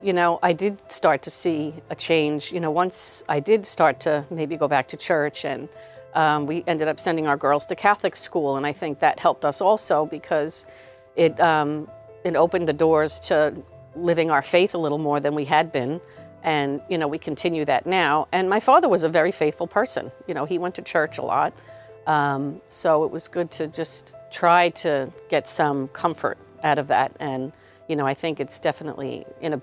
You know, I did start to see a change, once I did start to maybe go back to church, and we ended up sending our girls to Catholic school, and I think that helped us also because it opened the doors to living our faith a little more than we had been. And, we continue that now. And my father was a very faithful person. He went to church a lot. So it was good to just try to get some comfort out of that. And, I think it's definitely in a